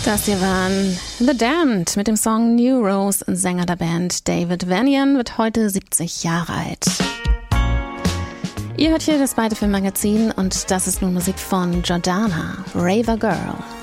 Das hier waren The Damned mit dem Song New Rose. Sänger der Band David Vanian wird heute 70 Jahre alt. Ihr hört hier das Beide Film Magazin und das ist nun Musik von Jordana, Raver Girl.